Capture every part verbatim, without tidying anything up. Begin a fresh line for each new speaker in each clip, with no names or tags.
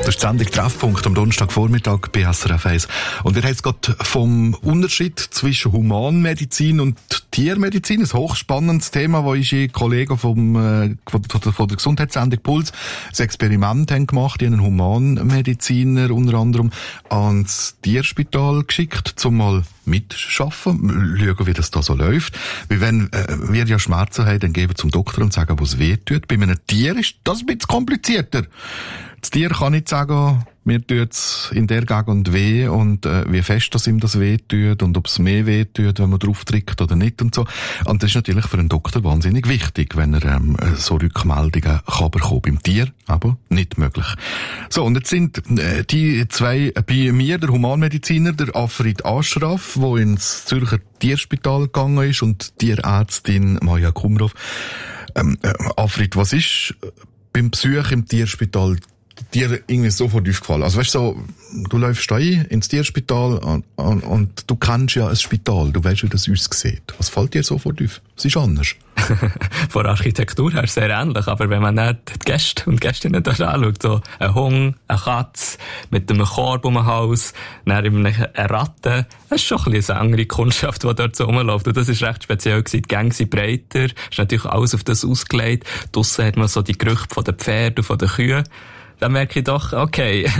Das ist die Sendung Treffpunkt am Donnerstagvormittag bei S R F eins. Und ihr habt jetzt gerade vom Unterschied zwischen Humanmedizin und Tiermedizin, ein hochspannendes Thema, wo unsere Kollegen vom, äh, von, der, von der Gesundheitssendung Puls ein Experiment haben gemacht, die einen Humanmediziner unter anderem ans Tierspital geschickt, um mal mitschaffen, schauen, wie das da so läuft. Weil wenn äh, wir ja Schmerzen haben, dann gehen wir zum Doktor und sagen, wo es weh tut. Bei einem Tier ist das ein bisschen komplizierter. Das Tier kann nicht sagen, mir tut's in der Gegend weh und äh, wie fest das ihm das weh tut und ob es mehr weh tut, wenn man drauf drückt oder nicht und so. Und das ist natürlich für einen Doktor wahnsinnig wichtig, wenn er ähm, so Rückmeldungen kann bekommen. Beim Tier aber nicht möglich. So, und jetzt sind äh, die zwei bei mir, der Humanmediziner, der Afrid Ashraf, der ins Zürcher Tierspital gegangen ist, und Tierärztin Maja Kumrov. Ähm, äh, Afrid, was ist beim Besuch im Tierspital dir irgendwie sofort aufgefallen? Also weißt du, so, du läufst da ein, ins Tierspital und, und, und du kennst ja ein Spital, du weißt, wie das aussieht. Was fällt dir sofort auf? Es ist anders.
Von der Architektur her sehr ähnlich, aber wenn man nicht die Gäste und Gästinnen da anschaut, so ein Hund, eine Katze mit einem Korb um den Hals, dann eine Ratte, das ist schon ein bisschen eine andere Kundschaft, die dort so rumläuft. Und das ist recht speziell gewesen. Die Gänge sind breiter, ist natürlich alles auf das ausgelegt. Draussen hat man so die Gerüche von den Pferden und von den Kühen. Dann merke ich doch, okay,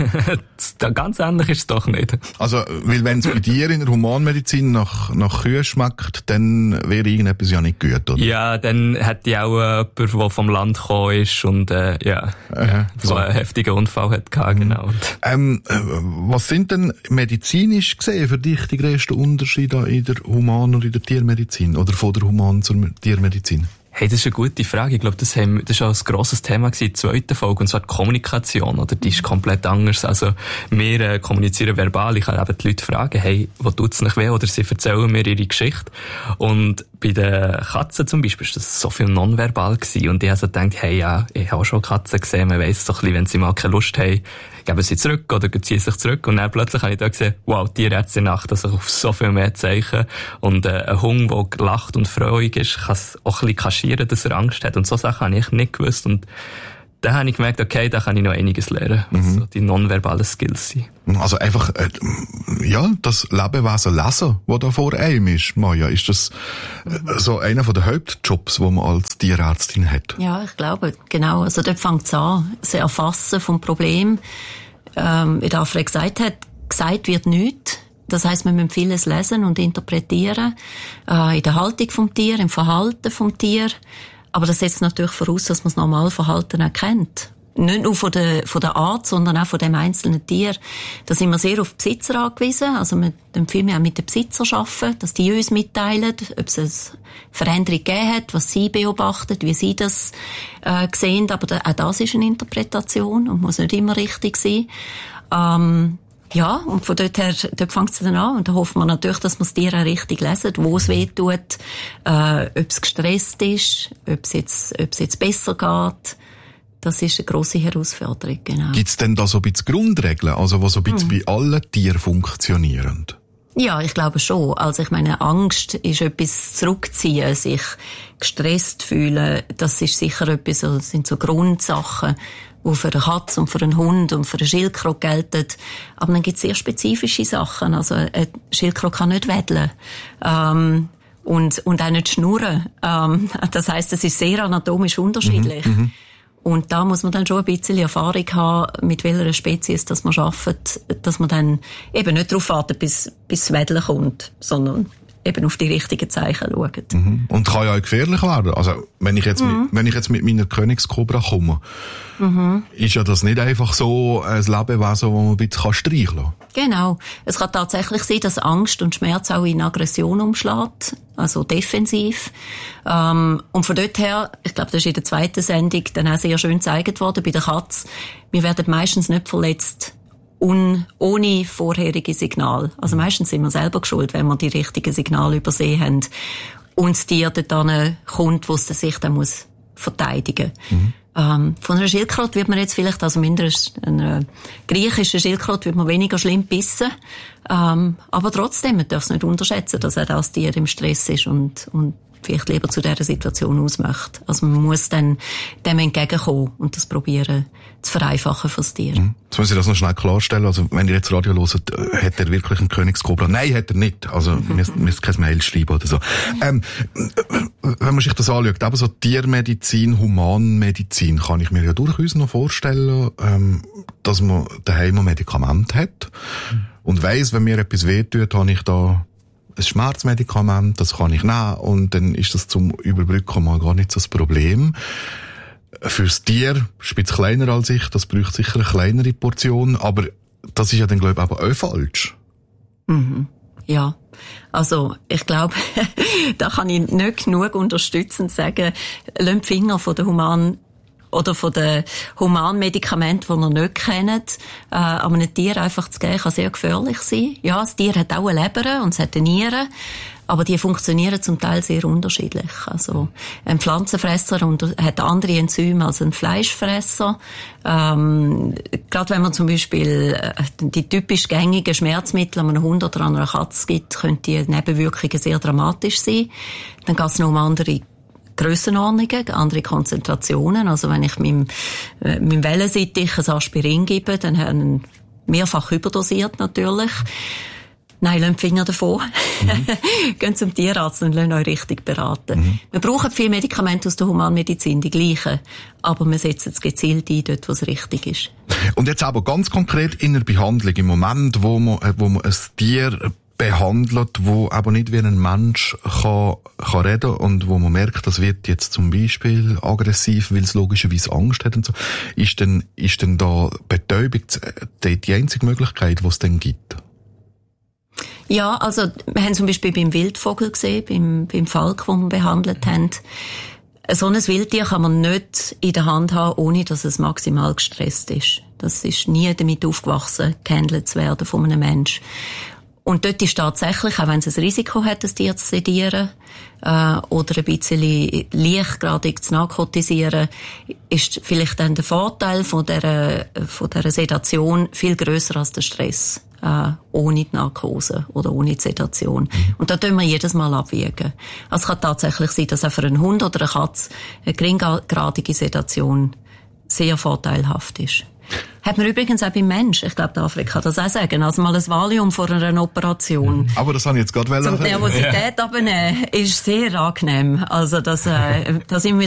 ganz ähnlich ist es doch nicht.
Also, weil wenn es bei dir in der Humanmedizin nach, nach Kühe schmeckt, dann wäre irgendetwas ja nicht gut, oder?
Ja, dann hätte ich auch äh, jemand, der vom Land gekommen ist und äh, ja,
äh,
so,
so
einen heftigen Unfall hat gehabt, mhm. Genau.
Ähm, äh, was sind denn medizinisch gesehen für dich die grössten Unterschiede in der Human- und in der Tiermedizin? Oder von der Human- zur Tiermedizin?
Hey, das ist eine gute Frage. Ich glaube, das, haben, das ist auch ein grosses Thema gewesen in der zweiten Folge, und zwar die Kommunikation, oder? Die ist komplett anders. Also, wir äh, kommunizieren verbal. Ich kann eben die Leute fragen, hey, wo tut's nicht weh? Oder sie erzählen mir ihre Geschichte. Und bei den Katzen zum Beispiel ist das so viel nonverbal gewesen. Und ich habe so gedacht, hey, ja, ich habe auch schon Katzen gesehen. Man weiss doch ein bisschen, wenn sie mal keine Lust haben, geben sie zurück oder ziehen sich zurück. Und dann plötzlich habe ich da gesehen, wow, die Tierärztin achtet sich auf so viel mehr Zeichen. Und äh, ein Hund, der lacht und freudig ist, kann es auch ein bisschen kaschieren, dass er Angst hat. Und so Sachen habe ich nicht gewusst. Und dann habe ich gemerkt, okay, da kann ich noch einiges lernen, was mhm. so die nonverbalen Skills sind.
Also einfach, äh, ja, das Lebewesen lesen, das da vor einem ist, Maja, ist das äh, so einer der Hauptjobs, die man als Tierärztin hat?
Ja, ich glaube, genau. Also dort fängt es an, das Erfassen vom Problem. Ähm, wie der Alfred gesagt hat, gesagt wird nichts. Das heisst, wir müssen vieles lesen und interpretieren, äh, in der Haltung vom Tier, im Verhalten vom Tier. Aber das setzt natürlich voraus, dass man das Normalverhalten erkennt. Nicht nur von der, von der Art, sondern auch von dem einzelnen Tier. Da sind wir sehr auf die Besitzer angewiesen. Also wir empfehlen auch mit den Besitzern arbeiten, dass die uns mitteilen, ob es eine Veränderung gegeben hat, was sie beobachten, wie sie das äh, sehen. Aber da, auch das ist eine Interpretation und muss nicht immer richtig sein. Ähm, Ja, und von dort her, dort fängt es dann an. Und da hoffen wir natürlich, dass wir das Tier auch richtig lesen, wo es weh tut, äh, ob es gestresst ist, ob es jetzt, ob es jetzt besser geht. Das ist eine grosse Herausforderung, genau.
Gibt es denn da so ein bisschen Grundregeln, also die so ein bisschen mhm. bei allen Tieren funktionieren?
Ja, ich glaube schon. Also ich meine, Angst ist etwas zurückziehen, sich gestresst fühlen, das ist sicher etwas, das sind so Grundsachen, die für eine Katze und für einen Hund und für eine Schildkröte gelten. Aber dann gibt es sehr spezifische Sachen. Also eine Schildkröte kann nicht wedeln. Ähm, und, und auch nicht schnurren. Ähm, das heisst, es ist sehr anatomisch unterschiedlich. Mhm, und da muss man dann schon ein bisschen Erfahrung haben, mit welcher Spezies dass man arbeitet, dass man dann eben nicht darauf wartet, bis, bis das Wedeln kommt, sondern eben auf die richtigen Zeichen schauen.
Mhm. Und kann ja auch gefährlich werden. Also, wenn ich jetzt, mhm. mit, wenn ich jetzt mit meiner Königskobra komme, mhm. ist ja das nicht einfach so ein Lebewesen, das man ein bisschen streicheln kann.
Genau. Es kann tatsächlich sein, dass Angst und Schmerz auch in Aggression umschlägt, also defensiv. Ähm, und von dort her, ich glaube, das ist in der zweiten Sendung dann auch sehr schön gezeigt worden bei der Katze, wir werden meistens nicht verletzt, Un, ohne vorherige Signal. Also meistens sind wir selber schuld, wenn wir die richtigen Signale übersehen haben und das Tier dort dann kommt, wo es sich dann muss verteidigen muss. Mhm. Ähm, von einer Schildkröte wird man jetzt vielleicht, also mindestens einer griechischen Schildkröte wird man weniger schlimm bissen. Ähm, aber trotzdem, man darf es nicht unterschätzen, dass auch das Tier im Stress ist und, und vielleicht lieber zu dieser Situation aus möchte. Also man muss dann dem entgegenkommen und das probieren zu vereinfachen fürs Tier.
Mhm. Jetzt muss ich das noch schnell klarstellen. Also wenn ihr jetzt Radio hört, hat er wirklich einen Königskobra? Nein, hat er nicht. Also müsst, müsst kein Mail schreiben oder so. Ähm, wenn man sich das anschaut, eben so Tiermedizin, Humanmedizin, kann ich mir ja durchaus noch vorstellen, ähm, dass man daheim ein Medikament hat mhm. und weiss, wenn mir etwas wehtut, habe ich da ein Schmerzmedikament, das kann ich nehmen und dann ist das zum Überbrücken mal gar nicht so das Problem. Fürs Tier spielt es kleiner als ich, das braucht sicher eine kleinere Portion, aber das ist ja dann, glaube ich, aber auch falsch.
Mhm. Ja, also ich glaube, da kann ich nicht genug unterstützend sagen, lasst die Finger von der Human oder von den Humanmedikamenten, die ihr nicht kennt, äh, aber einem Tier einfach zu geben, kann sehr gefährlich sein. Ja, das Tier hat auch eine Leber und es hat eine Niere, aber die funktionieren zum Teil sehr unterschiedlich. Also ein Pflanzenfresser hat andere Enzyme als ein Fleischfresser. Ähm, gerade wenn man zum Beispiel die typisch gängigen Schmerzmittel an einem Hund oder an einer Katze gibt, können die Nebenwirkungen sehr dramatisch sein. Dann geht es noch um andere Grössenordnungen, andere Konzentrationen. Also wenn ich meinem, äh, meinem Wellensittich ein Aspirin gebe, dann haben wir mehrfach überdosiert natürlich. Nein, lasst die Finger davon. Mhm. Geht zum Tierarzt und lasst euch richtig beraten. Mhm. Wir brauchen viele Medikamente aus der Humanmedizin, die gleichen. Aber wir setzen es gezielt ein, dort, wo es richtig ist.
Und jetzt aber ganz konkret in der Behandlung, im Moment, wo man, wo man ein Tier behandelt, wo aber nicht wie ein Mensch kann, kann reden und wo man merkt, das wird jetzt zum Beispiel aggressiv, weil es logischerweise Angst hat und so. Ist denn, ist denn da Betäubung die, die einzige Möglichkeit, die es denn gibt?
Ja, also wir haben zum Beispiel beim Wildvogel gesehen, beim, beim Falk, den wir behandelt haben. So ein Wildtier kann man nicht in der Hand haben, ohne dass es maximal gestresst ist. Das ist nie damit aufgewachsen, gehandelt zu werden von einem Menschen. Und dort ist tatsächlich, auch wenn es ein Risiko hat, das Tier zu sedieren äh, oder ein bisschen leichtgradig zu narkotisieren, ist vielleicht dann der Vorteil von dieser, von dieser Sedation viel grösser als der Stress. Äh, ohne die Narkose oder ohne die Sedation. Und da tun wir jedes Mal abwägen. Also es kann tatsächlich sein, dass auch für einen Hund oder eine Katze eine geringgradige Sedation sehr vorteilhaft ist. Hat man übrigens auch beim Mensch. Ich glaube, der Afrika kann das auch sagen. Also mal ein Valium vor einer Operation.
Aber das habe ich jetzt gerade
wollen. Zum Nervosität ja. abnehmen ist sehr angenehm. Also das, äh, da sind wir